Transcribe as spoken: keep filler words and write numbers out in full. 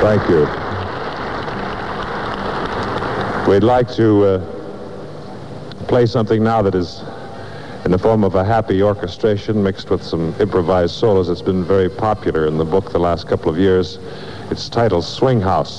Thank you. We'd like to uh, play something now that is in the form of a happy orchestration mixed with some improvised solos. It's been very popular in the book the last couple of years. It's titled Swing House.